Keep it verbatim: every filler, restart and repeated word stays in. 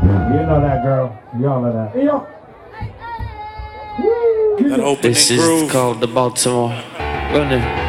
You know that, girl. Y'all know that. Yo. That opening This is groove. called the Baltimore. Run it.